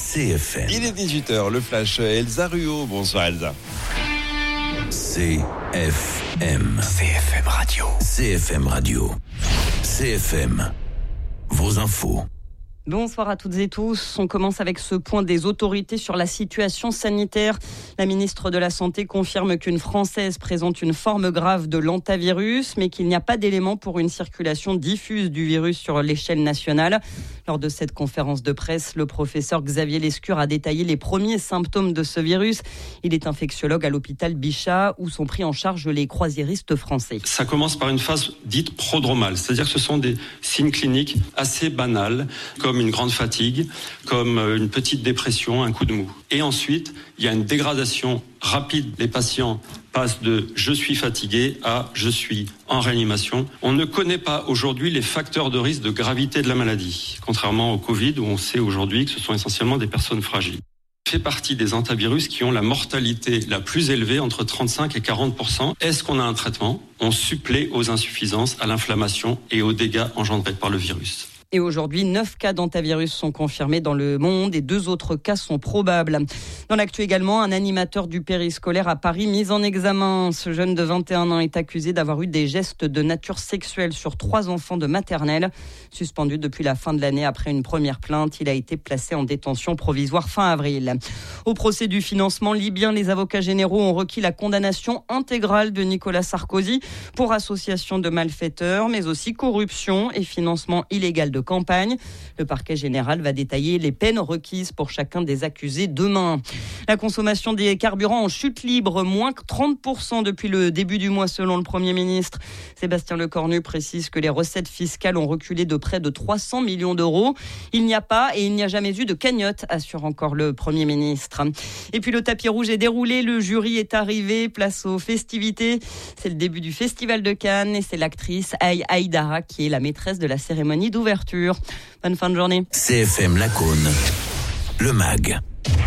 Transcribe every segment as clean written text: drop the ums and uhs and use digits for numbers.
CFM. Il est 18h, le flash Elsa Ruot. Bonsoir Elsa. CFM. CFM Radio. CFM Radio. CFM. Vos infos. Bonsoir à toutes et tous. On commence avec ce point des autorités sur la situation sanitaire. La ministre de la Santé confirme qu'une Française présente une forme grave de l'hantavirus, mais qu'il n'y a pas d'éléments pour une circulation diffuse du virus sur l'échelle nationale. Lors de cette conférence de presse, le professeur Xavier Lescure a détaillé les premiers symptômes de ce virus. Il est infectiologue à l'hôpital Bichat, où sont pris en charge les croisiéristes français. Ça commence par une phase dite prodromale, c'est-à-dire que ce sont des signes cliniques assez banals, comme une grande fatigue, comme une petite dépression, un coup de mou. Et ensuite, il y a une dégradation rapide. Les patients passent de « je suis fatigué » à « je suis en réanimation ». On ne connaît pas aujourd'hui les facteurs de risque de gravité de la maladie, contrairement au Covid où on sait aujourd'hui que ce sont essentiellement des personnes fragiles. Fait partie des hantavirus qui ont la mortalité la plus élevée, entre 35 et 40%. Est-ce qu'on a un traitement ? On supplée aux insuffisances, à l'inflammation et aux dégâts engendrés par le virus. Et aujourd'hui, 9 cas d'hantavirus sont confirmés dans le monde et 2 autres cas sont probables. Dans l'actu également, un animateur du périscolaire à Paris mis en examen. Ce jeune de 21 ans est accusé d'avoir eu des gestes de nature sexuelle sur 3 enfants de maternelle. Suspendu depuis la fin de l'année après une première plainte, il a été placé en détention provisoire fin avril. Au procès du financement libyen, les avocats généraux ont requis la condamnation intégrale de Nicolas Sarkozy pour association de malfaiteurs, mais aussi corruption et financement illégal de campagne. Le parquet général va détailler les peines requises pour chacun des accusés demain. La consommation des carburants en chute libre, moins 30% depuis le début du mois selon le Premier ministre. Sébastien Lecornu précise que les recettes fiscales ont reculé de près de 300 millions d'euros. Il n'y a pas et il n'y a jamais eu de cagnotte, assure encore le Premier ministre. Et puis le tapis rouge est déroulé, le jury est arrivé, place aux festivités. C'est le début du Festival de Cannes et c'est l'actrice Aïdara qui est la maîtresse de la cérémonie d'ouverture. Bonne fin de journée. CFM Lacaune, le MAG.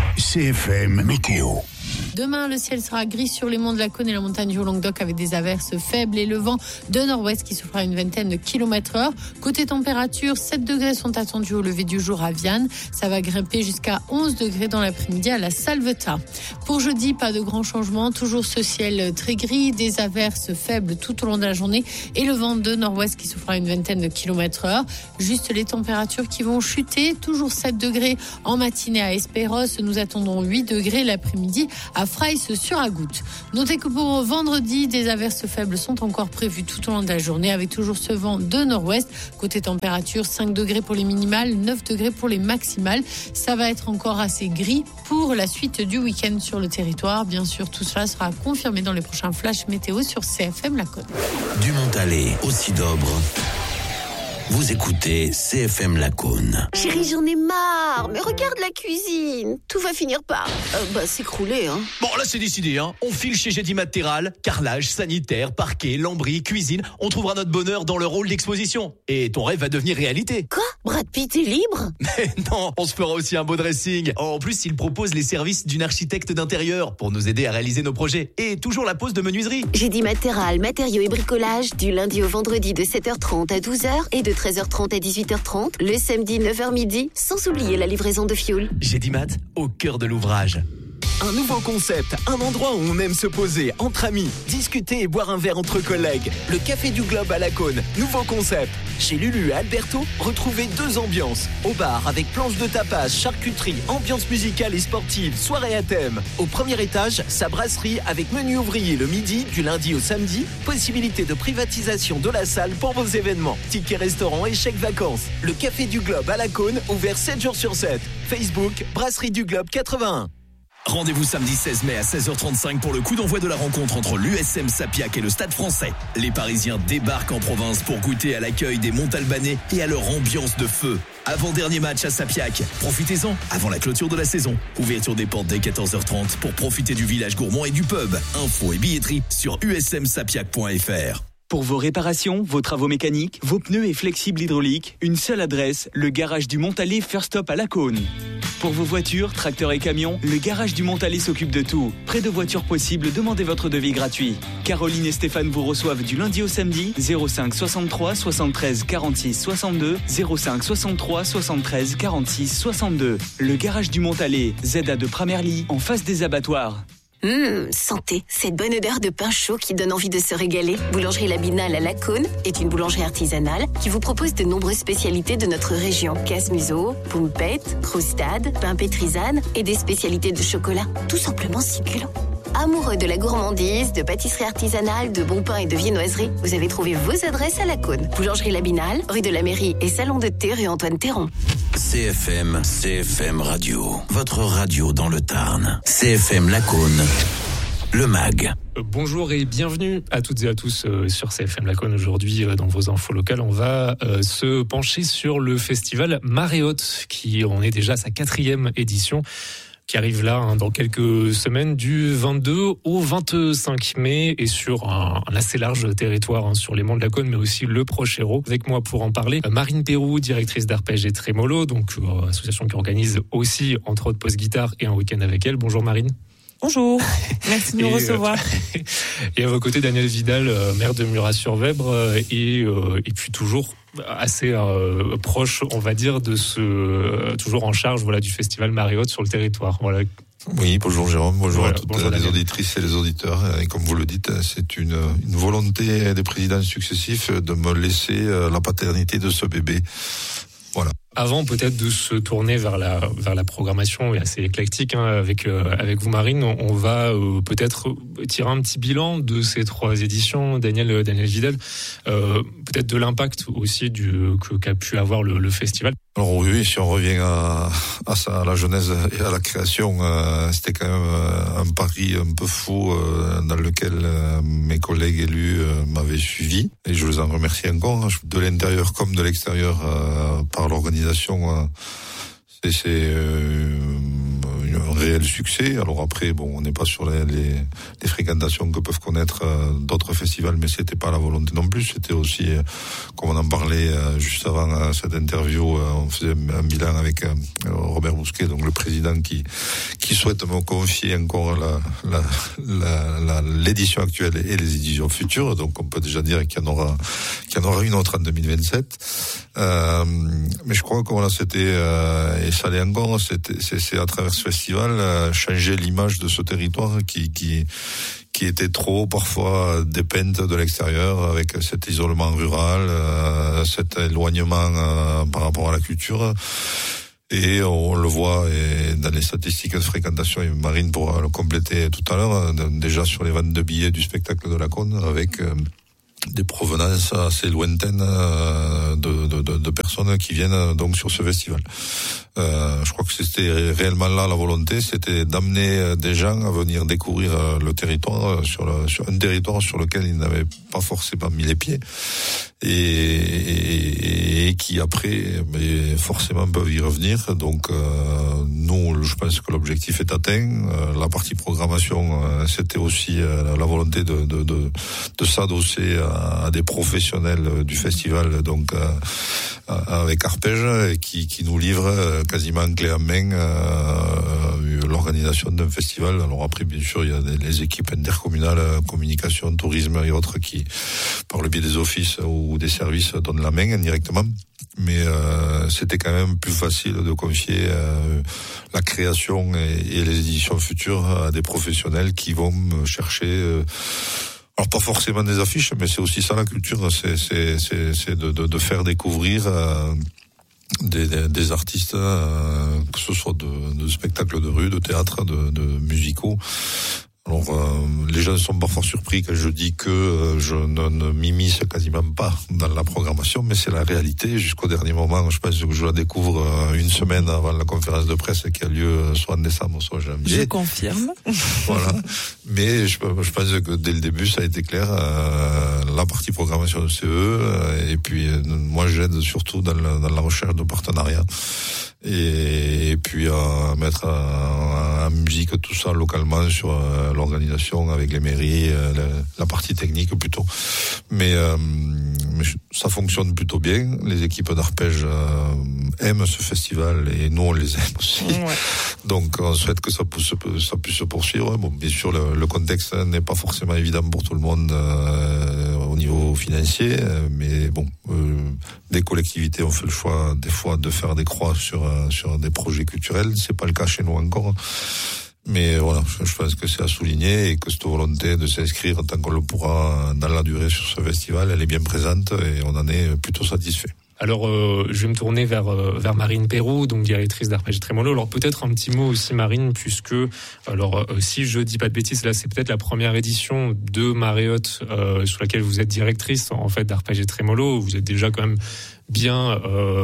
CFM Météo. Demain, le ciel sera gris sur les monts de la Cône et la montagne du Languedoc avec des averses faibles et le vent de nord-ouest qui soufflera une vingtaine de km/h. Côté température, 7 degrés sont attendus au lever du jour à Vianne. Ça va grimper jusqu'à 11 degrés dans l'après-midi à la Salvetat. Pour jeudi, pas de grands changements. Toujours ce ciel très gris, des averses faibles tout au long de la journée et le vent de nord-ouest qui soufflera une vingtaine de km/h. Juste les températures qui vont chuter. Toujours 7 degrés en matinée à Espéros. Nous attendons 8 degrés l'après-midi à Fraisse-sur-Agoutte. Notez que pour vendredi, des averses faibles sont encore prévues tout au long de la journée avec toujours ce vent de nord-ouest. Côté température, 5 degrés pour les minimales, 9 degrés pour les maximales. Ça va être encore assez gris pour la suite du week-end sur le territoire. Bien sûr, tout cela sera confirmé dans les prochains flashs météo sur CFM Lacaune. Du Montalet au Sidobre. Vous écoutez CFM Lacaune. Chérie, j'en ai marre. Mais regarde la cuisine. Tout va finir par s'écrouler. Bon, là, c'est décidé. On file chez Gédi Matériel. Carrelage, sanitaire, parquet, lambris, cuisine. On trouvera notre bonheur dans le rôle d'exposition. Et ton rêve va devenir réalité. Quoi ? Brad Pitt est libre ? Mais non, on se fera aussi un beau dressing. En plus, il propose les services d'une architecte d'intérieur pour nous aider à réaliser nos projets. Et toujours la pose de menuiserie. Gédi Matériel, matériaux et bricolage, du lundi au vendredi de 7h30 à 12h et de 13h30 à 18h30, le samedi 9h midi, sans oublier la livraison de fioul. Gédi Mat, au cœur de l'ouvrage. Un nouveau concept, un endroit où on aime se poser entre amis, discuter et boire un verre entre collègues. Le Café du Globe à Lacaune, nouveau concept. Chez Lulu et Alberto, retrouvez 2 ambiances. Au bar avec planche de tapas, charcuterie, ambiance musicale et sportive, soirée à thème. Au premier étage, sa brasserie avec menu ouvrier le midi, du lundi au samedi. Possibilité de privatisation de la salle pour vos événements. Tickets restaurant et chèques vacances. Le Café du Globe à Lacaune, ouvert 7 jours sur 7. Facebook, Brasserie du Globe 81. Rendez-vous samedi 16 mai à 16h35 pour le coup d'envoi de la rencontre entre l'USM Sapiac et le Stade Français. Les Parisiens débarquent en province pour goûter à l'accueil des Montalbanais et à leur ambiance de feu. Avant-dernier match à Sapiac. Profitez-en avant la clôture de la saison. Ouverture des portes dès 14h30 pour profiter du village gourmand et du pub. Infos et billetterie sur usmsapiac.fr. Pour vos réparations, vos travaux mécaniques, vos pneus et flexibles hydrauliques, une seule adresse, le garage du Montalet First Stop à Lacaune. Pour vos voitures, tracteurs et camions, le garage du Montalet s'occupe de tout. Près de voitures possibles, demandez votre devis gratuit. Caroline et Stéphane vous reçoivent du lundi au samedi 05 63 73 46 62 05 63 73 46 62. Le garage du Montalet, ZA de Pramerly, en face des abattoirs. Santé, cette bonne odeur de pain chaud qui donne envie de se régaler. Boulangerie Labinal à Lacaune est une boulangerie artisanale qui vous propose de nombreuses spécialités de notre région. Casse-museau, poumpette, croustade, pain pétrisane et des spécialités de chocolat. Tout simplement succulent. Amoureux de la gourmandise, de pâtisserie artisanale, de bon pain et de viennoiserie, vous avez trouvé vos adresses à Lacaune. Boulangerie Labinal, rue de la Mairie et salon de thé rue Antoine Théron. CFM Radio. Votre radio dans le Tarn. CFM Lacaune. Le MAG. Bonjour et bienvenue à toutes et à tous sur CFM Lacaune. Aujourd'hui, dans vos infos locales, on va se pencher sur le festival Marée Haute, qui en est déjà à sa 4e édition, qui arrive là dans quelques semaines, du 22 au 25 mai, et sur un assez large territoire, sur les monts de Lacaune, mais aussi le Proche-Hérault. Avec moi pour en parler, Marine Pérou, directrice d'Arpège et Trémolo, donc association qui organise aussi, entre autres, post-guitare et un week-end avec elle. Bonjour Marine. Bonjour, merci de nous recevoir. Et à vos côtés, Daniel Vidal, maire de Murat-sur-Vèbre, et puis toujours assez proche, on va dire, de toujours en charge, du festival Marée Haute sur le territoire. Voilà. Oui, bonjour Jérôme, bonjour à toutes les auditrices et les auditeurs. Et comme vous le dites, c'est une volonté des présidents successifs de me laisser la paternité de ce bébé. Voilà. Avant peut-être de se tourner vers la programmation assez éclectique, avec vous Marine, on va peut-être tirer un petit bilan de ces 3 éditions. Daniel Vidal, peut-être de l'impact aussi qu'a pu avoir le festival. Alors oui, si on revient à la genèse et à la création, c'était quand même un pari un peu fou dans lequel mes collègues élus m'avaient suivi, et je les en remercie encore, de l'intérieur comme de l'extérieur, par l'organisation. C'est un réel succès. Alors après, on n'est pas sur les fréquentations que peuvent connaître d'autres festivals, mais c'était pas la volonté non plus. C'était aussi, comme on en parlait juste avant cette interview, on faisait un bilan avec Robert Bousquet, donc le président qui souhaite me confier encore l'édition actuelle et les éditions futures. Donc on peut déjà dire qu'il y en aura une autre en 2027. Mais je crois que c'était et ça l'est encore, c'est à travers ce festival changer l'image de ce territoire qui était trop parfois dépeinte de l'extérieur, avec cet isolement rural, cet éloignement par rapport à la culture. Et on le voit dans les statistiques de fréquentation, et Marine pourra le compléter tout à l'heure, déjà sur les ventes de billets du spectacle de Lacaune, avec des provenances assez lointaines de personnes qui viennent donc sur ce festival. Je crois que c'était réellement là la volonté, c'était d'amener des gens à venir découvrir le territoire, sur un territoire sur lequel ils n'avaient pas forcément mis les pieds, et qui après forcément peuvent y revenir. Donc nous, je pense que l'objectif est atteint. La partie programmation, c'était aussi la volonté de s'adosser à des professionnels du festival, donc avec Arpège, qui nous livre quasiment clé en main l'organisation d'un festival. Alors après, bien sûr, il y a les équipes intercommunales, communication, tourisme et autres, qui, par le biais des offices ou des services, donnent la main indirectement. Mais c'était quand même plus facile de confier la création et les éditions futures à des professionnels qui vont chercher... alors pas forcément des affiches, mais c'est aussi ça la culture, c'est de faire découvrir des artistes, que ce soit de spectacles de rue, de théâtre, de musicaux. Alors les gens sont parfois surpris quand je dis que je ne m'immisce quasiment pas dans la programmation, mais c'est la réalité. Jusqu'au dernier moment, je pense que je la découvre une semaine avant la conférence de presse qui a lieu soit en décembre, soit en janvier. Je confirme. Voilà. Mais je pense que dès le début, ça a été clair. La partie programmation de CE, et puis moi j'aide surtout dans la recherche de partenariats. Et puis à mettre à en musique tout ça localement sur l'organisation avec les mairies, la partie technique plutôt. Mais ça fonctionne plutôt bien. Les équipes d'arpège aiment ce festival et nous on les aime aussi. Ouais. Donc on souhaite que ça puisse se poursuivre. Bon, bien sûr le contexte n'est pas forcément évident pour tout le monde au niveau financier, mais bon, des collectivités ont fait le choix des fois de faire des croix sur des projets culturels. C'est pas le cas chez nous encore. Mais voilà, je pense que c'est à souligner et que cette volonté de s'inscrire tant qu'on le pourra dans la durée sur ce festival, elle est bien présente et on en est plutôt satisfait. Alors, je vais me tourner vers Marine Perroux, donc directrice d'Arpège Trémolo. Alors, peut-être un petit mot aussi, Marine, puisque, alors, si je dis pas de bêtises, là, c'est peut-être la première édition de Maréotte, sur laquelle vous êtes directrice, en fait, d'Arpège et Trémolo. Vous êtes déjà quand même bien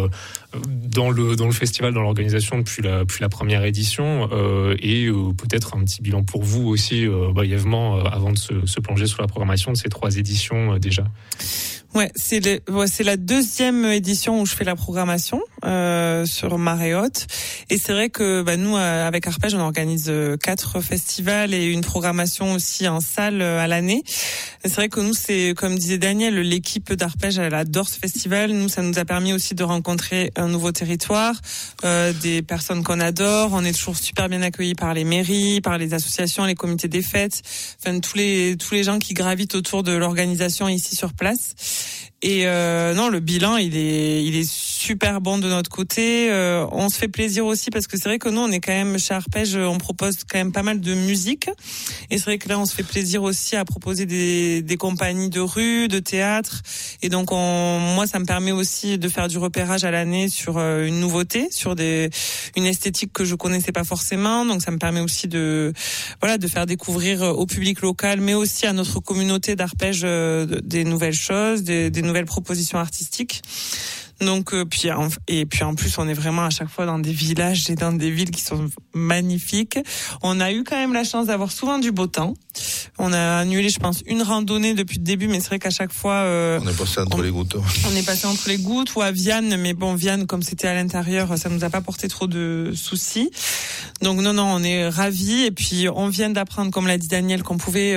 dans le festival, dans l'organisation depuis la première édition, et peut-être un petit bilan pour vous aussi, brièvement, avant de se plonger sur la programmation de ces 3 éditions déjà. Ouais, c'est la deuxième édition où je fais la programmation sur Maréotte, et c'est vrai que nous avec Arpège on organise 4 festivals et une programmation aussi en salle à l'année. Et c'est vrai que nous, c'est comme disait Daniel, l'équipe d'Arpège elle adore ce festival. Nous, ça nous a permis aussi de rencontrer un nouveau territoire, des personnes qu'on adore. On est toujours super bien accueillis par les mairies, par les associations, les comités des fêtes, enfin tous les gens qui gravitent autour de l'organisation ici sur place. Et non, le bilan il est super bon de notre côté. On se fait plaisir aussi parce que c'est vrai que nous on est quand même chez Arpège, on propose quand même pas mal de musique, et c'est vrai que là on se fait plaisir aussi à proposer des compagnies de rue, de théâtre, et donc moi ça me permet aussi de faire du repérage à l'année sur une nouveauté, sur une esthétique que je connaissais pas forcément. Donc ça me permet aussi de faire découvrir au public local, mais aussi à notre communauté d'Arpège des nouvelles choses, des nouvelles propositions artistiques. Donc puis en plus on est vraiment à chaque fois dans des villages et dans des villes qui sont magnifiques. On a eu quand même la chance d'avoir souvent du beau temps. On a annulé, je pense, une randonnée depuis le début, mais c'est vrai qu'à chaque fois on est passé entre les gouttes. On est passé entre les gouttes ou à Vianne, mais bon, Vianne comme c'était à l'intérieur, ça nous a pas porté trop de soucis. Donc non, on est ravis, et puis on vient d'apprendre, comme l'a dit Daniel, qu'on pouvait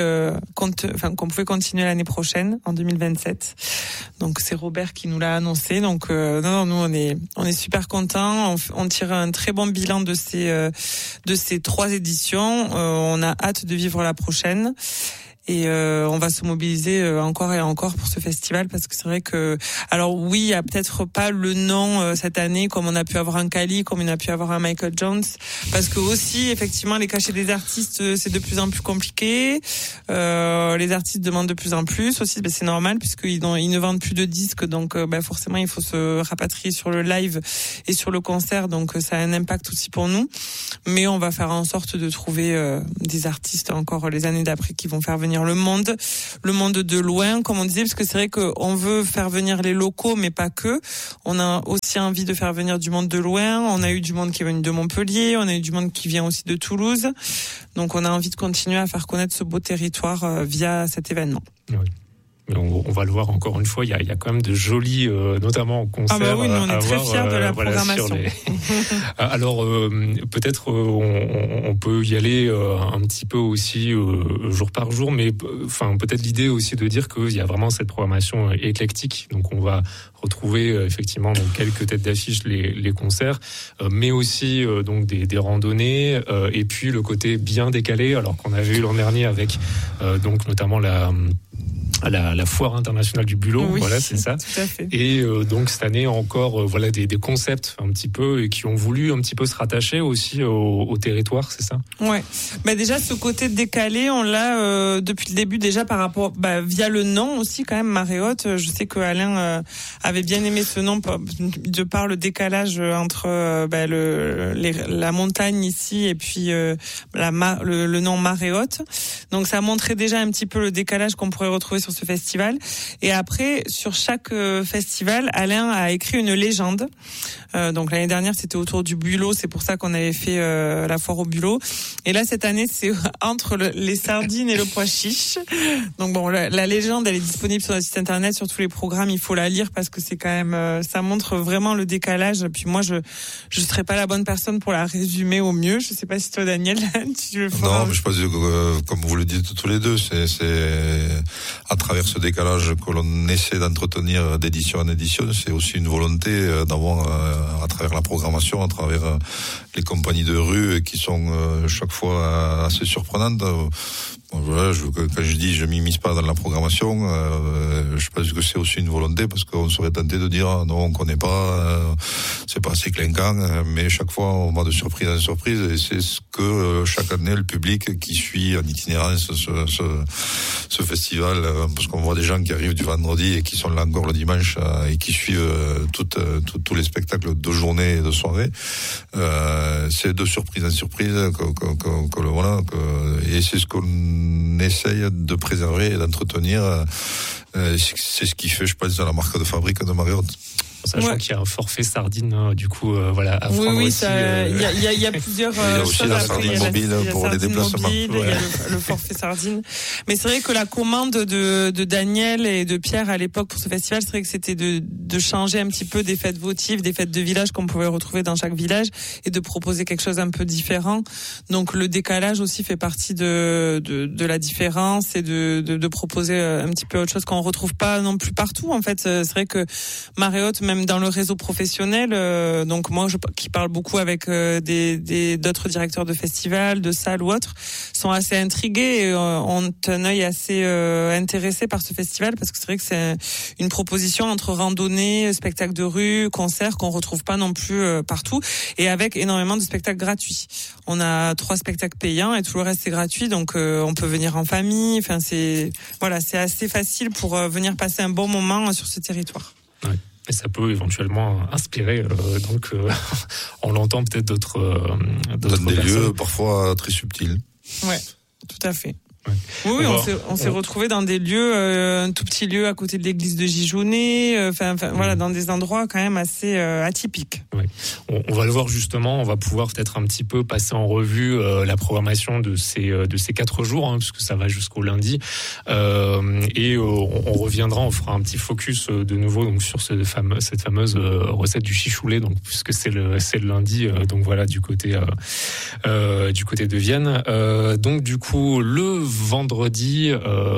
continuer l'année prochaine en 2027. Donc c'est Robert qui nous l'a annoncé. Donc non, nous on est super contents. On tire un très bon bilan de ces 3 éditions. On a hâte de vivre la prochaine. Et on va se mobiliser encore et encore pour ce festival, parce que c'est vrai que, alors oui, il y a peut-être pas le nom cette année comme on a pu avoir un Kali, comme on a pu avoir un Michael Jones, parce que aussi effectivement les cachets des artistes c'est de plus en plus compliqué. Les artistes demandent de plus en plus aussi, c'est normal puisqu'ils ne vendent plus de disques, donc forcément il faut se rapatrier sur le live et sur le concert, donc ça a un impact aussi pour nous. Mais on va faire en sorte de trouver des artistes encore les années d'après qui vont faire venir le monde de loin, comme on disait, parce que c'est vrai qu'on veut faire venir les locaux, mais pas que. On a aussi envie de faire venir du monde de loin. On a eu du monde qui est venu de Montpellier, on a eu du monde qui vient aussi de Toulouse. Donc on a envie de continuer à faire connaître ce beau territoire via cet événement. Oui. On va le voir encore une fois, il y a quand même de jolis, notamment concerts. Ah bah oui, on est très fiers de la programmation. Alors peut-être on peut y aller un petit peu aussi jour par jour, mais enfin peut-être l'idée aussi de dire qu'il y a vraiment cette programmation éclectique. Donc on va retrouver effectivement donc quelques têtes d'affiche, les concerts, mais aussi donc des randonnées, et puis le côté bien décalé, alors qu'on avait eu l'an dernier avec donc notamment la foire internationale du bulot, oui, voilà, c'est ça. Tout à fait. Et donc cette année encore, des concepts un petit peu, et qui ont voulu un petit peu se rattacher aussi au territoire, c'est ça. Ouais. Déjà ce côté décalé, on l'a depuis le début déjà par rapport, via le nom aussi quand même, Maréotte. Je sais que Alain avait bien aimé ce nom de par le décalage entre la montagne ici et puis le nom Maréotte. Donc ça montrait déjà un petit peu le décalage qu'on pourrait retrouver sur sur ce festival. Et après, sur chaque festival, Alain a écrit une légende. Donc l'année dernière, c'était autour du bulot, c'est pour ça qu'on avait fait la foire au bulot. Et là, cette année, c'est entre les sardines et le pois chiche. Donc bon, la légende, elle est disponible sur le site internet, sur tous les programmes. Il faut la lire parce que c'est quand même, ça montre vraiment le décalage. Puis moi, je serais pas la bonne personne pour la résumer au mieux. Je sais pas si toi, Daniel, tu veux faire. Non, mais je pense que, comme vous le dites tous les deux, c'est à travers ce décalage que l'on essaie d'entretenir d'édition en édition. C'est aussi une volonté d'avoir, à travers la programmation, à travers les compagnies de rue qui sont chaque fois assez surprenantes. Voilà, quand je dis je m'immisce pas dans la programmation, je pense que c'est aussi une volonté parce qu'on serait tenté de dire non, on connaît pas, c'est pas assez clinquant, mais chaque fois on va de surprise en surprise et c'est ce que chaque année le public qui suit en itinérance ce festival, parce qu'on voit des gens qui arrivent du vendredi et qui sont là encore le dimanche et qui suivent tous les spectacles de journée et de soirée. C'est de surprise en surprise et c'est ce qu'on essaye de préserver et d'entretenir. C'est ce qui fait, je pense, la marque de fabrique de Marriott. Sachant qu'il y a un forfait sardine, du coup, voilà, à prendre oui, aussi. Il y a plusieurs il y a aussi la sardine mobile pour les déplacements. Il y a le forfait sardine. Mais c'est vrai que la commande de Daniel et de Pierre à l'époque pour ce festival, c'est vrai que c'était de changer un petit peu des fêtes votives, des fêtes de village qu'on pouvait retrouver dans chaque village et de proposer quelque chose un peu différent. Donc le décalage aussi fait partie de la différence et de proposer un petit peu autre chose qu'on retrouve pas non plus partout. En fait, c'est vrai que Marriott, même dans le réseau professionnel, donc moi qui parle beaucoup avec d'autres directeurs de festivals, de salles ou autres, sont assez intrigués et ont un œil assez intéressé par ce festival parce que c'est vrai que c'est une proposition entre randonnée, spectacle de rue, concert qu'on retrouve pas non plus partout et avec énormément de spectacles gratuits. On a 3 spectacles payants et tout le reste c'est gratuit, donc on peut venir en famille. Enfin c'est assez facile pour venir passer un bon moment sur ce territoire. Ouais. Et ça peut éventuellement inspirer, on l'entend peut-être d'autres dans des lieux parfois très subtils. Ouais, tout à fait. Ouais. Oui, on s'est retrouvés dans des lieux, un tout petit lieu à côté de l'église de Gijonnet, voilà, dans des endroits quand même assez atypiques. Ouais. On va le voir justement, on va pouvoir peut-être un petit peu passer en revue la programmation de ces 4 jours, puisque ça va jusqu'au lundi, et on reviendra, on fera un petit focus de nouveau donc sur cette fameuse recette du chichoulet, donc puisque c'est le lundi, donc voilà du côté de Vienne. Donc du coup le vendredi,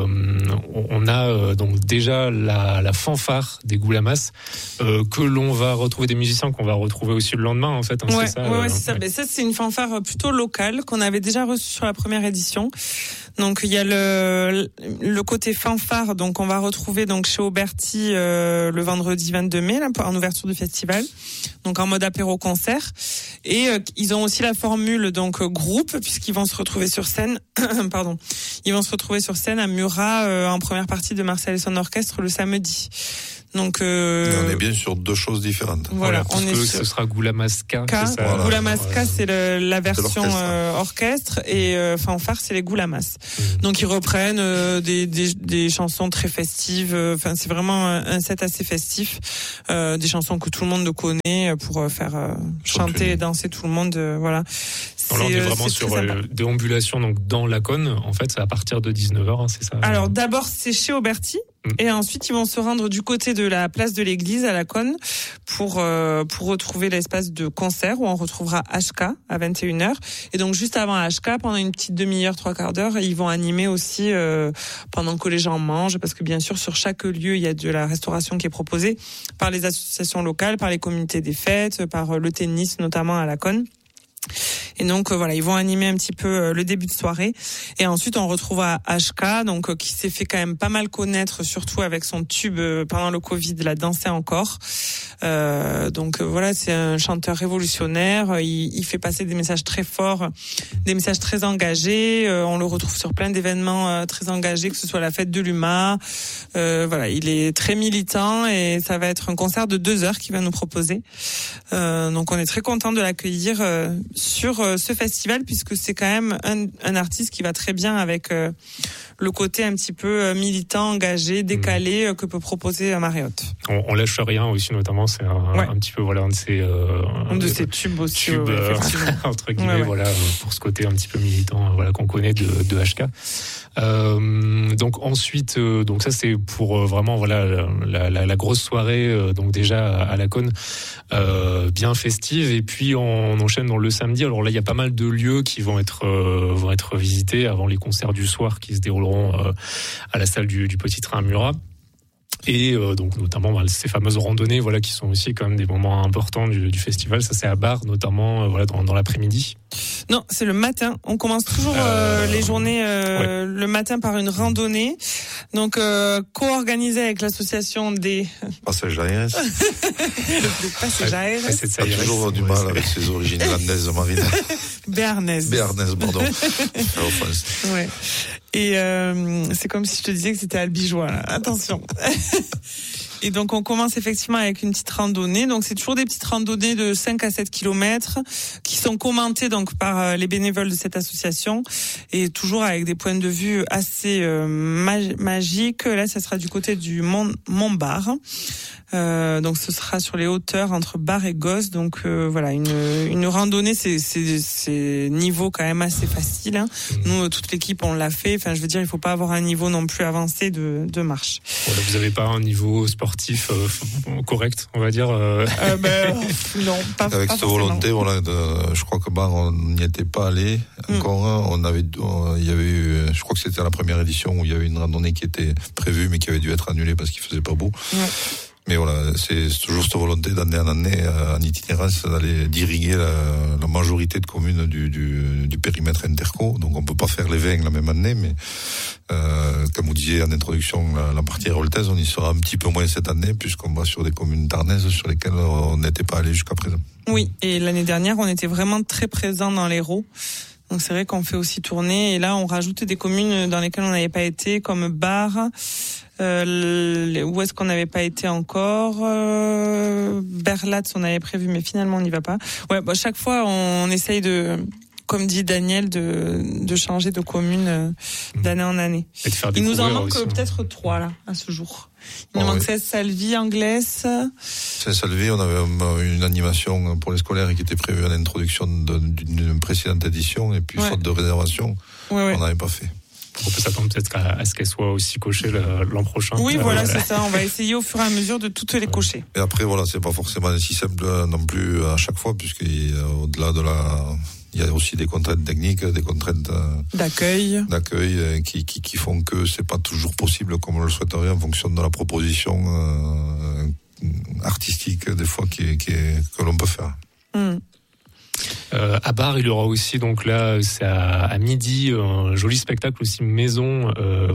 on a donc déjà la fanfare des Goulamas que l'on va retrouver, des musiciens qu'on va retrouver aussi le lendemain en fait. Ouais, c'est ça. C'est ça. Mais ça c'est une fanfare plutôt locale qu'on avait déjà reçue sur la première édition. Donc il y a le côté fanfare, donc on va retrouver donc chez Auberti le vendredi 22 mai là, en ouverture du festival, donc en mode apéro concert, et ils ont aussi la formule donc groupe puisqu'ils vont se retrouver sur scène pardon, ils vont se retrouver sur scène à Murat en première partie de Marcel et son orchestre le samedi. Donc on est bien sur 2 choses différentes. Voilà, parce que ce sera Goulamaska. Voilà. Goulamaska, c'est la version orchestre et fanfare, c'est les Goulamas. Donc ils reprennent des chansons très festives. Enfin, c'est vraiment un set assez festif, des chansons que tout le monde connaît pour faire chanter et danser tout le monde. Voilà. Alors, on est vraiment sur déambulation donc dans la Cône. En fait, c'est à partir de 19h, c'est ça. Alors d'abord, c'est chez Auberti. Et ensuite, ils vont se rendre du côté de la place de l'église à la Cône pour retrouver l'espace de concert où on retrouvera HK à 21h. Et donc, juste avant HK, pendant une petite demi-heure, 3/4 d'heure, ils vont animer aussi pendant que les gens mangent, parce que bien sûr, sur chaque lieu, il y a de la restauration qui est proposée par les associations locales, par les communautés des fêtes, par le tennis, notamment à la Cône. Et donc voilà, ils vont animer un petit peu le début de soirée et ensuite on retrouve à HK donc qui s'est fait quand même pas mal connaître surtout avec son tube pendant le Covid, la danser encore. Donc voilà, c'est un chanteur révolutionnaire, il fait passer des messages très forts, des messages très engagés, on le retrouve sur plein d'événements très engagés, que ce soit la fête de l'UMA. Voilà, il est très militant et ça va être un concert de 2 heures qu'il va nous proposer. Donc on est très content de l'accueillir sur ce festival, puisque c'est quand même un artiste qui va très bien avec le côté un petit peu militant, engagé, décalé que peut proposer Mariotte. On lâche rien aussi, notamment, c'est un petit peu un de ces tubes aussi, tubes, entre guillemets, pour ce côté un petit peu militant, qu'on connaît de HK. Donc ensuite, donc ça c'est pour vraiment la grosse soirée, donc déjà à la Cône, bien festive, et puis on enchaîne dans le samedi. Alors là il y a pas mal de lieux qui vont être visités avant les concerts du soir qui se dérouleront à la salle du Petit Train à Murat. Et donc notamment ces fameuses randonnées qui sont aussi quand même des moments importants du festival. Ça c'est à Bar notamment dans l'après-midi. Non, c'est le matin. On commence toujours les journées le matin par une randonnée. Donc co-organisée avec l'association des Passages d'Aires. Des Passages d'Aires. J'ai toujours du mal avec ses origines landaises, Marine. Béarnaises, pardon. Ouais. Et c'est comme si je te disais que c'était Albigeois, là. Attention. Et donc, on commence effectivement avec une petite randonnée. Donc, c'est toujours des petites randonnées de 5 à 7 kilomètres qui sont commentées donc par les bénévoles de cette association et toujours avec des points de vue assez magiques. Là, ça sera du côté du Mont-Bar. Donc, ce sera sur les hauteurs entre Bar et Gosse. Donc, une randonnée, c'est niveau quand même assez facile. Hein. Nous, toute l'équipe, on l'a fait. Enfin, je veux dire, il faut pas avoir un niveau non plus avancé de marche. Vous avez pas un niveau sportif correct, on va dire. Non, pas avec pas cette volonté, je crois que on n'y était pas allé encore. Il y avait eu, je crois que c'était la première édition où il y avait une randonnée qui était prévue mais qui avait dû être annulée parce qu'il faisait pas beau. Ouais. Mais c'est toujours cette volonté d'année en année, en itinérance, d'aller d'irriguer la majorité de communes du périmètre interco. Donc on peut pas faire les 20 la même année, mais comme vous disiez en introduction, la partie héroltaise, on y sera un petit peu moins cette année, puisqu'on va sur des communes tarnaises sur lesquelles on n'était pas allé jusqu'à présent. Oui, et l'année dernière, on était vraiment très présents dans l'Hérault. Donc c'est vrai qu'on fait aussi tourner, et là on rajoute des communes dans lesquelles on n'avait pas été, comme Bar. Où est-ce qu'on n'avait pas été encore, Berlatz on avait prévu mais finalement on n'y va pas. Chaque fois on essaye comme dit Daniel, de changer de commune d'année en année. Il nous en manque peut-être 3 là à ce jour. Il nous manque Saint-Salvi, Anglaise. Saint-Salvi, on avait une animation pour les scolaires qui était prévue à l'introduction d'une précédente édition, et puis faute de réservation, on n'avait pas fait. On peut s'attendre peut-être à ce qu'elle soit aussi cochée l'an prochain. Oui, c'est ça. On va essayer au fur et à mesure de toutes les cocher. Et après, c'est pas forcément si simple non plus à chaque fois, puisqu'au-delà il y a aussi des contraintes techniques, des contraintes d'accueil qui font que c'est pas toujours possible comme on le souhaiterait en fonction de la proposition artistique des fois que l'on peut faire. À Bar, il y aura aussi, donc là, c'est à midi, un joli spectacle aussi maison,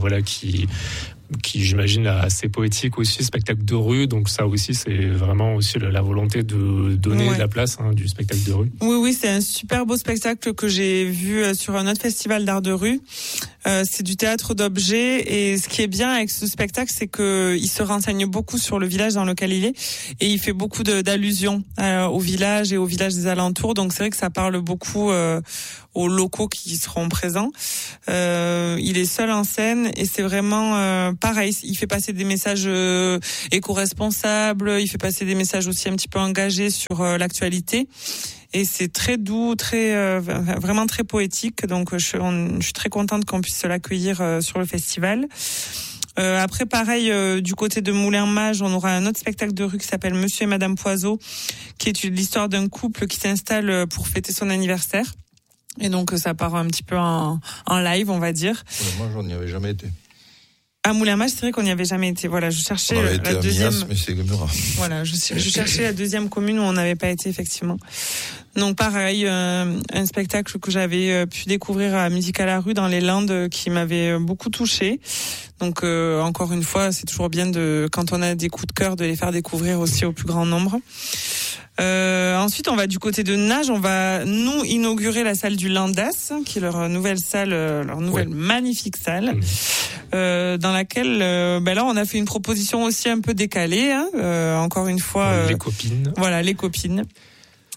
qui j'imagine assez poétique aussi, spectacle de rue. Donc ça aussi, c'est vraiment aussi la volonté de donner de la place du spectacle de rue. Oui, c'est un super beau spectacle que j'ai vu sur un autre festival d'art de rue. C'est du théâtre d'objets, et ce qui est bien avec ce spectacle, c'est que il se renseigne beaucoup sur le village dans lequel il est, et il fait beaucoup d'allusions au village et au village des alentours. Donc c'est vrai que ça parle beaucoup aux locaux qui seront présents. Il est seul en scène, et c'est vraiment pareil. Il fait passer des messages éco-responsables, il fait passer des messages aussi un petit peu engagés sur l'actualité. Et c'est très doux, vraiment très poétique. Donc je suis très contente qu'on puisse l'accueillir sur le festival. Après, pareil, du côté de Moulin-Mage, on aura un autre spectacle de rue qui s'appelle Monsieur et Madame Poiseau, qui est l'histoire d'un couple qui s'installe pour fêter son anniversaire. Et donc ça part un petit peu en live, on va dire. Moi, j'en y avais jamais été. À Moulin-Mage, c'est vrai qu'on n'y avait jamais été. Voilà, je cherchais la deuxième. Minas, mais c'est Murat. Voilà, je cherchais la deuxième commune où on n'avait pas été, effectivement. Donc pareil, un spectacle que j'avais pu découvrir à Musique à la rue dans les Landes, qui m'avait beaucoup touchée. Donc encore une fois, c'est toujours bien quand on a des coups de cœur, de les faire découvrir aussi au plus grand nombre. Ensuite, on va du côté de Nage. On va nous inaugurer la salle du Landas, qui est leur nouvelle salle, leur nouvelle magnifique salle, dans laquelle, là, on a fait une proposition aussi un peu décalée. Encore une fois, les copines. Voilà, les copines.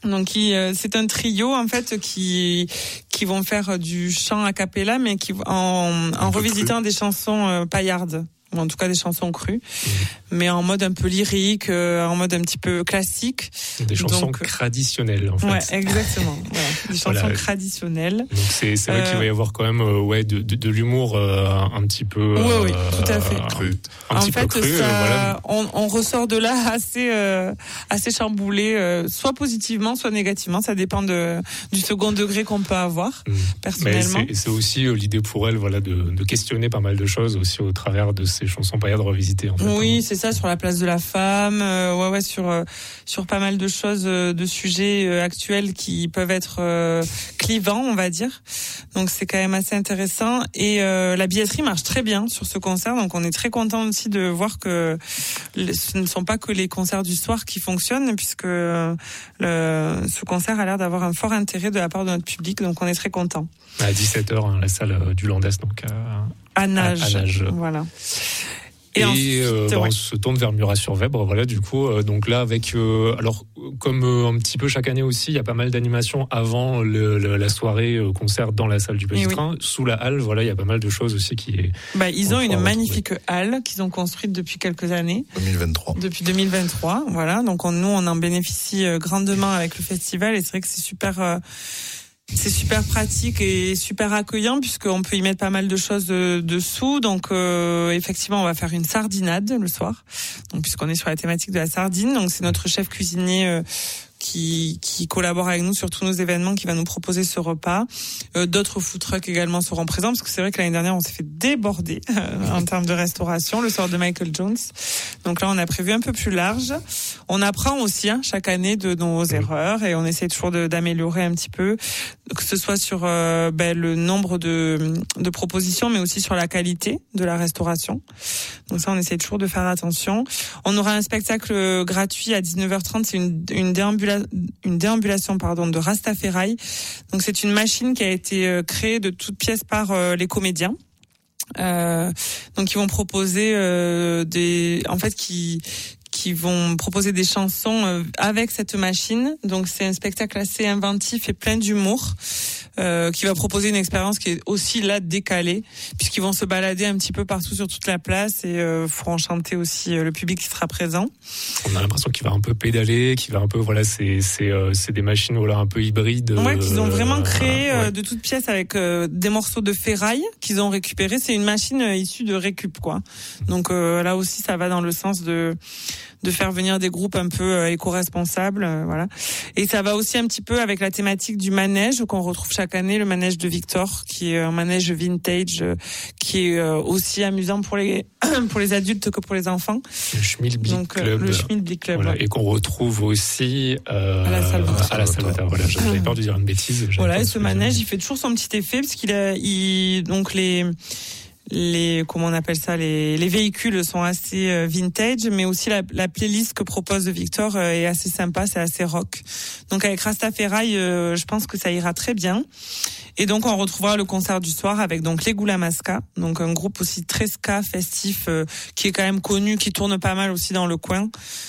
Donc c'est un trio en fait qui vont faire du chant a cappella, mais qui en revisitant des chansons paillardes. Ou en tout cas des chansons crues, mais en mode un peu lyrique, en mode un petit peu classique. Des chansons traditionnelles, en fait. Ouais, exactement. Voilà. Des chansons traditionnelles. Donc c'est vrai qu'il va y avoir quand même de l'humour un petit peu oui, tout à fait. Cru. En fait, ça, on ressort de là assez chamboulé, soit positivement, soit négativement. Ça dépend du second degré qu'on peut avoir, personnellement. Mais c'est aussi l'idée pour elle, voilà, de questionner pas mal de choses aussi au travers de ces chansons paillardes revisitées, en fait. Oui, c'est ça, sur la place de la femme, sur pas mal de choses, de sujets actuels qui peuvent être clivants, on va dire. Donc c'est quand même assez intéressant. Et la billetterie marche très bien sur ce concert, donc on est très content aussi de voir que ce ne sont pas que les concerts du soir qui fonctionnent, puisque ce concert a l'air d'avoir un fort intérêt de la part de notre public, donc on est très content. À 17h, la salle du Landès, donc à Nage. Voilà. Et on se tourne vers Murat-sur-Vèbre, voilà, du coup, donc là avec alors comme un petit peu chaque année aussi, il y a pas mal d'animations avant la soirée concert dans la salle du Petit Train, sous la halle, voilà, il y a pas mal de choses aussi ils ont une magnifique halle qu'ils ont construite depuis quelques années. 2023. Depuis 2023, voilà. Donc nous on en bénéficie grandement avec le festival, et c'est vrai que c'est super pratique et super accueillant, puisqu'on peut y mettre pas mal de choses dessous. Donc effectivement, on va faire une sardinade le soir, donc puisqu'on est sur la thématique de la sardine. Donc c'est notre chef cuisinier qui collabore avec nous sur tous nos événements, qui va nous proposer ce repas. D'autres food trucks également seront présents, parce que c'est vrai que l'année dernière on s'est fait déborder en termes de restauration le soir de Michael Jones. Donc là on a prévu un peu plus large. On apprend aussi chaque année de nos erreurs, et on essaie toujours d'améliorer un petit peu, que ce soit sur le nombre de propositions, mais aussi sur la qualité de la restauration. Donc ça on essaie toujours de faire attention. On aura un spectacle gratuit à 19h30, c'est une déambulation de Rastafari. Donc c'est une machine qui a été créée de toutes pièces par les comédiens. Donc ils vont proposer qui vont proposer des chansons avec cette machine. Donc c'est un spectacle assez inventif et plein d'humour, qui va proposer une expérience qui est aussi là décalée, puisqu'ils vont se balader un petit peu partout sur toute la place, et feront chanter aussi le public qui sera présent. On a l'impression qu'il va un peu pédaler, qu'il va un peu, voilà, c'est des machines, voilà, un peu hybrides. Ouais, qu'ils ont vraiment créé de toutes pièces avec des morceaux de ferraille qu'ils ont récupérés. C'est une machine issue de récup, quoi. Donc là aussi, ça va dans le sens de faire venir des groupes un peu éco-responsables, voilà. Et ça va aussi un petit peu avec la thématique du manège qu'on retrouve chaque année, le manège de Victor, qui est un manège vintage, qui est aussi amusant pour les adultes que pour les enfants. Le Schmilblick Club. Le Schmilblick Club. Voilà, et qu'on retrouve aussi à la salle Vautard. Voilà, j'avais peur de dire une bêtise. Voilà, et ce manège, il fait toujours son petit effet, parce donc comment on appelle ça, les véhicules sont assez vintage, mais aussi la playlist que propose Victor est assez sympa, c'est assez rock. Donc avec Rastafari, je pense que ça ira très bien. Et donc on retrouvera le concert du soir avec donc les Goulamaska, donc un groupe aussi très ska, festif, qui est quand même connu, qui tourne pas mal aussi dans le coin.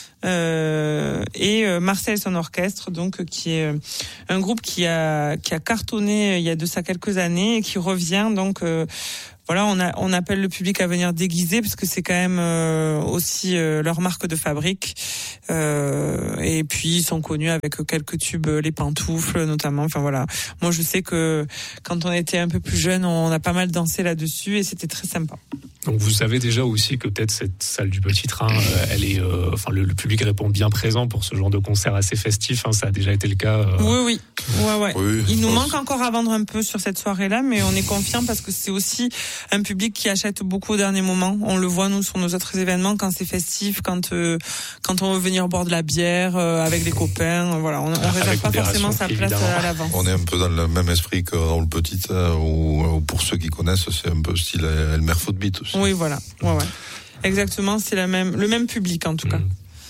Et Marcel et son orchestre, donc qui est un groupe qui a cartonné il y a de ça quelques années, et qui revient donc. Voilà, on appelle le public à venir déguiser, parce que c'est quand même aussi leur marque de fabrique. Et puis ils sont connus avec quelques tubes, les pantoufles notamment. Enfin voilà, moi je sais que quand on était un peu plus jeune, on a pas mal dansé là-dessus, et c'était très sympa. Donc vous savez déjà aussi que peut-être cette salle du Petit Train, elle est, le public répond bien présent pour ce genre de concert assez festif. Ça a déjà été le cas. Oui. Il nous manque encore à vendre un peu sur cette soirée-là, mais on est confiant, parce que c'est aussi un public qui achète beaucoup au dernier moment. On le voit nous sur nos autres événements, quand c'est festif, quand on veut venir boire de la bière avec des copains. Voilà, on réserve pas forcément sa place à l'avance. On est un peu dans le même esprit que Raoul Petit, où pour ceux qui connaissent, c'est un peu style Elmer Footbeat aussi. Oui, voilà. Ouais. Exactement, c'est le même public en tout cas.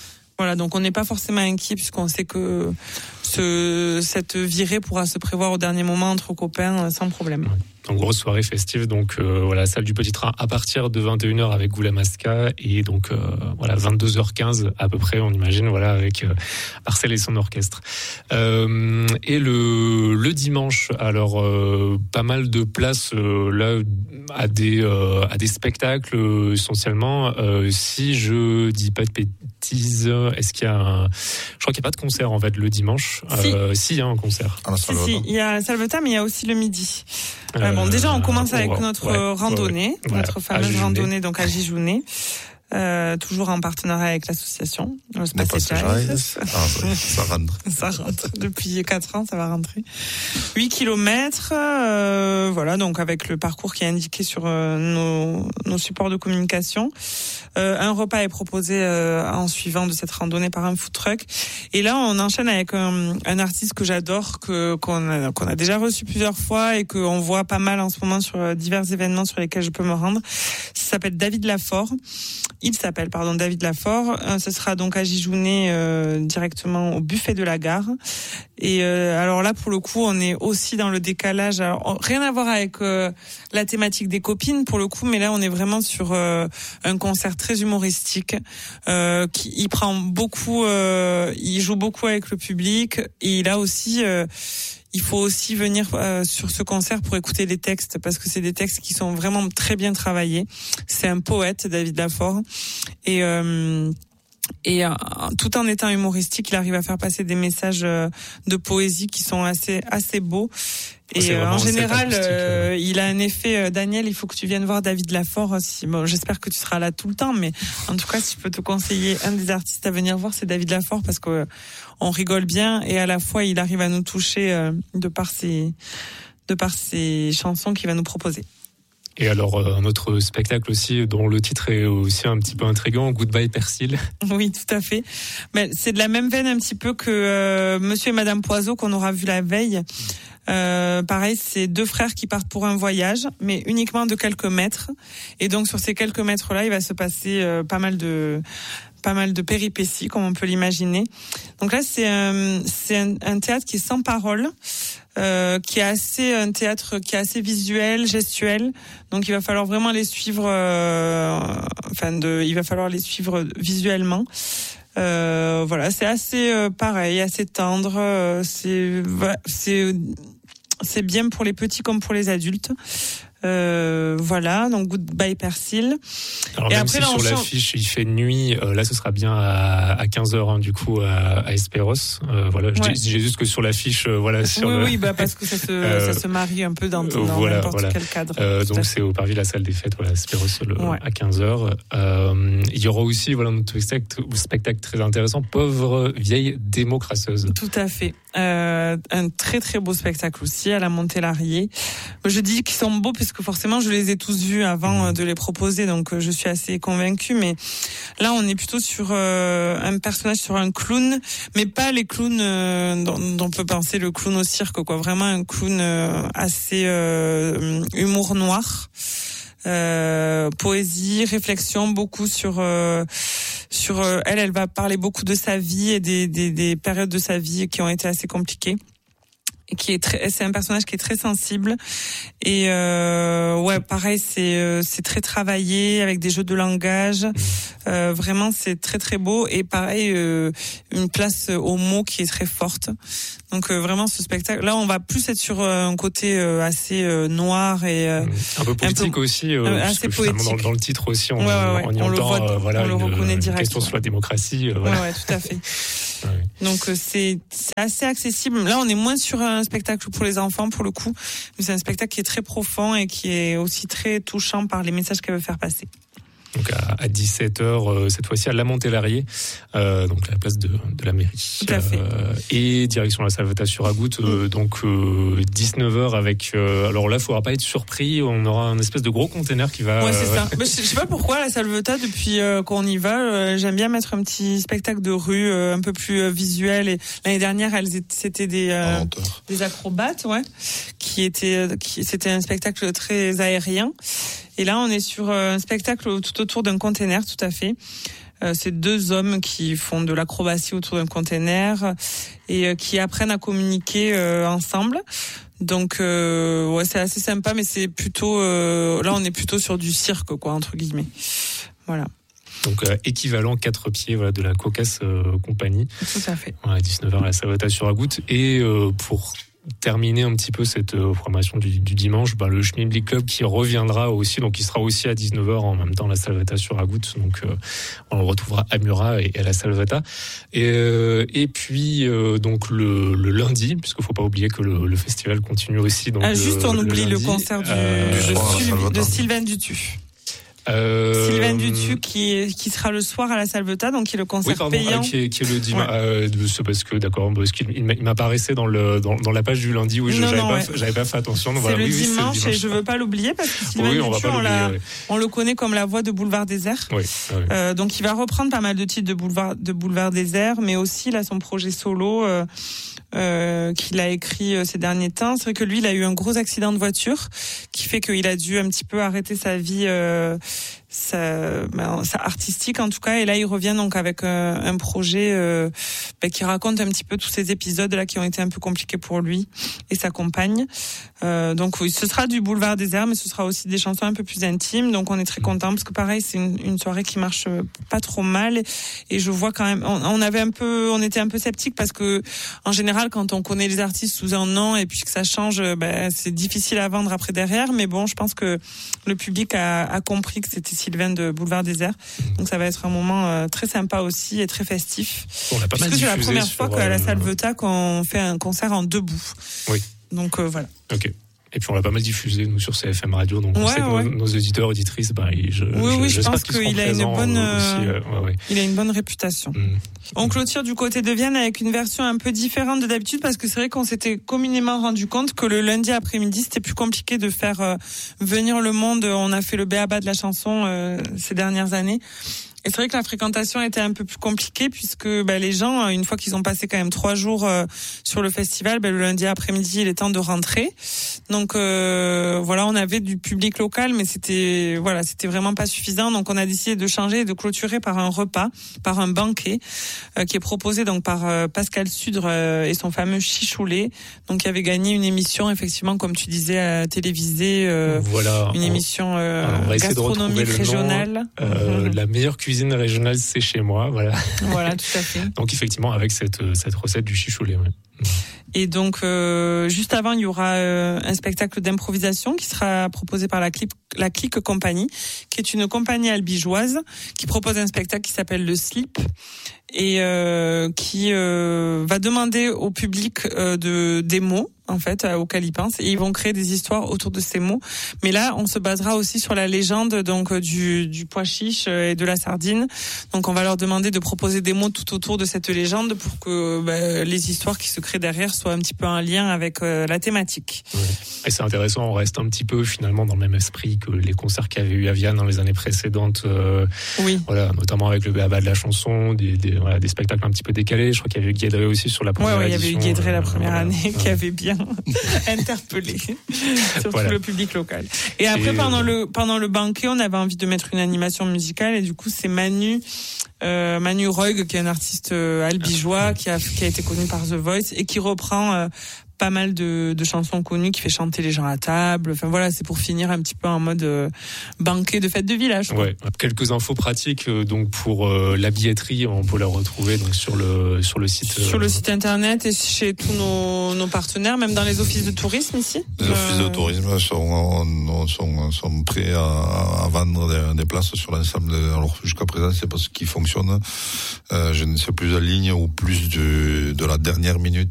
Voilà, donc on n'est pas forcément inquiet puisqu'on sait que cette virée pourra se prévoir au dernier moment entre copains sans problème. Donc grosse soirée festive, donc voilà, salle du Petit Train à partir de 21h avec Goulamaska et donc voilà 22h15 à peu près, on imagine, voilà, avec Marcel et son orchestre. Et le dimanche, alors pas mal de places là à des spectacles essentiellement. Si je dis pas de bêtises, est-ce qu'il y a je crois qu'il n'y a pas de concert en fait le dimanche. Si, il y a un concert. Si, il y a Salvetat, mais il y a aussi le midi. Bon, déjà, on commence avec notre randonnée, notre fameuse randonnée donc à Gijounet. Toujours en partenariat avec l'association. Ça rentre. Ça rentre. Depuis 4 ans, ça va rentrer. 8 kilomètres, voilà, donc avec le parcours qui est indiqué sur nos supports de communication. Un repas est proposé en suivant de cette randonnée par un food truck. Et là, on enchaîne avec un artiste que j'adore, qu'on a déjà reçu plusieurs fois et qu'on voit pas mal en ce moment sur divers événements sur lesquels je peux me rendre. Ça s'appelle David Lafort. Il s'appelle David Lafort. Ce sera donc à Gijounet directement au buffet de la gare. Et alors là, pour le coup, on est aussi dans le décalage. Alors, rien à voir avec la thématique des copines, pour le coup, mais là, on est vraiment sur un concert très humoristique. Il prend beaucoup, il joue beaucoup avec le public. Et il a aussi... il faut aussi venir sur ce concert pour écouter les textes, parce que c'est des textes qui sont vraiment très bien travaillés. C'est un poète, David Lafort, et tout en étant humoristique, il arrive à faire passer des messages de poésie qui sont assez beaux. Et en général, il a un effet. Daniel, il faut que tu viennes voir David Lafort. Bon, j'espère que tu seras là tout le temps, mais en tout cas, si je peux te conseiller un des artistes à venir voir, c'est David Lafort, parce que on rigole bien et à la fois, il arrive à nous toucher de par ses chansons qu'il va nous proposer. Et alors, un autre spectacle aussi, dont le titre est aussi un petit peu intriguant, Goodbye Persil. Oui, tout à fait. Mais c'est de la même veine un petit peu que Monsieur et Madame Poiseau qu'on aura vu la veille. Pareil, c'est 2 frères qui partent pour un voyage, mais uniquement de quelques mètres. Et donc, sur ces quelques mètres-là, il va se passer pas mal de péripéties, comme on peut l'imaginer. Donc là, c'est un théâtre qui est sans parole, qui est un théâtre qui est assez visuel, gestuel. Donc il va falloir vraiment les suivre, il va falloir les suivre visuellement. Voilà, c'est assez pareil, assez tendre. C'est bien pour les petits comme pour les adultes. Voilà, donc Goodbye Persil. Alors et même après, si sur l'affiche il fait nuit, là ce sera bien à 15h hein, du coup à Esperos. Voilà, j'ai juste que sur l'affiche, voilà. Sur oui, parce que ça se marie un peu dans n'importe quel cadre. Donc c'est au Parvis la salle des fêtes, voilà, Esperos à 15h. Il y aura aussi notre spectacle très intéressant, Pauvre vieille démocrateuse. Tout à fait. Un très très beau spectacle aussi à la Montélarié. Je dis qu'ils sont beaux parce que forcément je les ai tous vus avant de les proposer, donc je suis assez convaincue, mais là on est plutôt sur un personnage, sur un clown, mais pas les clowns dont on peut penser le clown au cirque, quoi. Vraiment un clown assez humour noir, poésie, réflexion, beaucoup sur elle va parler beaucoup de sa vie et des périodes de sa vie qui ont été assez compliquées. C'est un personnage qui est très sensible et pareil, c'est très travaillé avec des jeux de langage. Vraiment, c'est très très beau et pareil, une place aux mots qui est très forte. Donc vraiment, ce spectacle, là, on va plus être sur un côté assez noir et un peu politique aussi, assez poétique. Dans le titre aussi, on le entend, voit, on le reconnaît directement. Question sur la démocratie. Ouais, tout à fait. Donc c'est assez accessible. Là, on est moins sur un spectacle pour les enfants pour le coup, mais c'est un spectacle qui est très profond et qui est aussi très touchant par les messages qu'elle veut faire passer. Donc à 17h, cette fois-ci à la Montélarié, donc à la place de la mairie. Tout à fait. Et direction la Salvetat sur Agout, donc 19h avec... alors là, il ne faudra pas être surpris, on aura un espèce de gros container qui va... Ouais, c'est ça. Mais je sais pas pourquoi, la Salvetat, depuis qu'on y va, j'aime bien mettre un petit spectacle de rue un peu plus visuel. Et l'année dernière, c'était des acrobates, c'était un spectacle très aérien. Et là, on est sur un spectacle tout autour d'un container, tout à fait. C'est 2 hommes qui font de l'acrobatie autour d'un container et qui apprennent à communiquer ensemble. Donc c'est assez sympa, mais c'est plutôt là on est plutôt sur du cirque quoi entre guillemets. Voilà. Donc équivalent 4 pieds de la Cocasse compagnie. Tout à fait. À 19h à la Salvetat sur Agout. Et pour terminer un petit peu cette programmation du dimanche, le Schmilblick Club qui reviendra aussi, donc il sera aussi à 19h en même temps à la Salvetat sur Agout. Donc on le retrouvera à Murat et à la Salvetat. Et puis donc le lundi, puisqu'il faut pas oublier que le festival continue aussi. Donc juste on oublie le lundi, le concert de Sylvain Dutu. Sylvain Dutu qui sera le soir à la Salvetat, donc qui est le concert payant. Qui est le dimanche. C'est parce qu'il m'apparaissait dans la page du lundi où j'avais pas fait attention. Donc c'est le dimanche et je veux pas l'oublier parce que Sylvain Dutu, on le connaît comme la voix de Boulevard Désert. Donc il va reprendre pas mal de titres de Boulevard Désert, mais aussi là son projet solo qu'il a écrit ces derniers temps. C'est vrai que lui, il a eu un gros accident de voiture qui fait qu'il a dû un petit peu arrêter sa vie artistique en tout cas, et là il revient donc avec un projet qui raconte un petit peu tous ces épisodes là qui ont été un peu compliqués pour lui et sa compagne. Donc oui, ce sera du Boulevard Désert, mais ce sera aussi des chansons un peu plus intimes, donc on est très content parce que pareil c'est une soirée qui marche pas trop mal, et je vois quand même on était un peu sceptique parce que en général quand on connaît les artistes sous un nom et puis que ça change, c'est difficile à vendre après derrière, mais bon je pense que le public a compris que c'était Sylvain de Boulevard Désert, donc ça va être un moment très sympa aussi et très festif. Parce que c'est la première fois qu'à la Salvetat qu'on fait un concert en debout. Oui. Donc voilà. Ok. Et puis on l'a pas mal diffusé nous sur CFM Radio, donc on sait que nos auditeurs auditrices, je pense qu'il a une bonne, il a une bonne réputation. On clôture du côté de Vienne avec une version un peu différente de d'habitude parce que c'est vrai qu'on s'était communément rendu compte que le lundi après-midi c'était plus compliqué de faire venir le monde. On a fait le b.a.-ba de la chanson ces dernières années. Et c'est vrai que la fréquentation était un peu plus compliquée puisque les gens, une fois qu'ils ont passé quand même 3 jours sur le festival, le lundi après-midi, il est temps de rentrer. Donc on avait du public local, mais c'était vraiment pas suffisant. Donc on a décidé de changer et de clôturer par un repas, par un banquet qui est proposé donc par Pascal Sudre et son fameux Chichoulet. Donc qui avait gagné une émission effectivement, comme tu disais, télévisée, une émission gastronomique régionale. La meilleure cuisine régionale, c'est chez moi, voilà. Voilà, tout à fait. Donc effectivement, avec cette recette du chichoulet. Ouais. Et donc juste avant, il y aura un spectacle d'improvisation qui sera proposé par la Clique Compagnie, qui est une compagnie albigeoise qui propose un spectacle qui s'appelle Le Slip et qui va demander au public des mots en fait auxquels ils pensent, et ils vont créer des histoires autour de ces mots. Mais là, on se basera aussi sur la légende donc du pois chiche et de la sardine. Donc on va leur demander de proposer des mots tout autour de cette légende pour que les histoires qui se créent derrière soient un petit peu en lien avec la thématique. Ouais. Et c'est intéressant, on reste un petit peu finalement dans le même esprit que les concerts qu'il y avait eu à Vienne dans les années précédentes. Voilà, notamment avec le b.a.-ba de la chanson, des spectacles un petit peu décalés. Je crois qu'il y avait eu Guédré aussi sur la première édition. Il y avait eu Guédré la première année qui avait bien interpellé surtout le public local. Et après pendant le banquet, on avait envie de mettre une animation musicale et du coup c'est Manu Roig, qui est un artiste albigeois qui a été connu par The Voice et qui reprend pas mal de chansons connues, qui fait chanter les gens à table. Enfin voilà, c'est pour finir un petit peu en mode banquet de fête de village. Ouais. Quelques infos pratiques donc pour la billetterie, on peut la retrouver donc sur le site. Sur le site internet et chez tous nos partenaires, même dans les offices de tourisme ici. Les offices de tourisme sont prêts à vendre des places sur l'ensemble. Alors jusqu'à présent, c'est pas ce qui fonctionne. Je ne sais plus la ligne ou plus de la dernière minute